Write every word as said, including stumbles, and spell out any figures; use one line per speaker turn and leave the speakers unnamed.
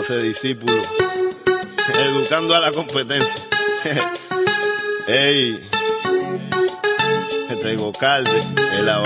doce discípulos, educando a la competencia. Ey, este Gocalde, el